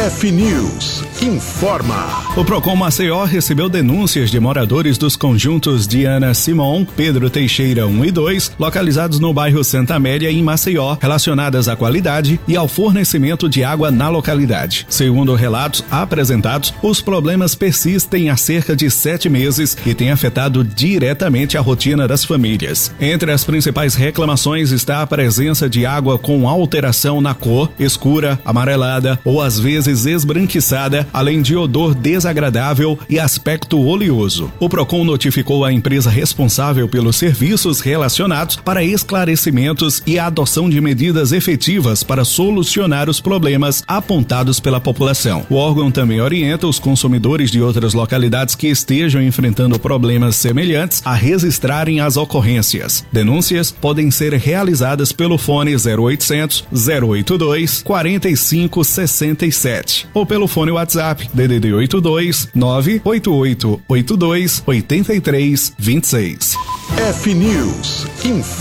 F-News informa. O Procon Maceió recebeu denúncias de moradores dos conjuntos Diana Simon, Pedro Teixeira 1 e 2, localizados no bairro Santa Amélia, em Maceió, relacionadas à qualidade e ao fornecimento de água na localidade. Segundo relatos apresentados, os problemas persistem há cerca de 7 meses e têm afetado diretamente a rotina das famílias. Entre as principais reclamações está a presença de água com alteração na cor, escura, amarelada ou às vezes esbranquiçada, além de odor desagradável e aspecto oleoso. O Procon notificou a empresa responsável pelos serviços relacionados para esclarecimentos e a adoção de medidas efetivas para solucionar os problemas apontados pela população. O órgão também orienta os consumidores de outras localidades que estejam enfrentando problemas semelhantes a registrarem as ocorrências. Denúncias podem ser realizadas pelo fone 0800 082 4567 ou pelo fone WhatsApp DDD 82 98882 8326. F-News informa.